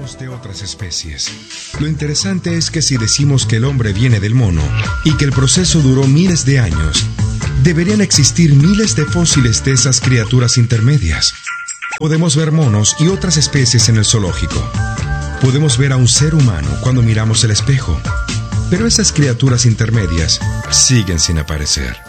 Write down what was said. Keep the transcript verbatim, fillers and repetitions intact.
monos de otras especies. Lo interesante es que si decimos que el hombre viene del mono y que el proceso duró miles de años, deberían existir miles de fósiles de esas criaturas intermedias. Podemos ver monos y otras especies en el zoológico. Podemos ver a un ser humano cuando miramos el espejo. Pero esas criaturas intermedias siguen sin aparecer.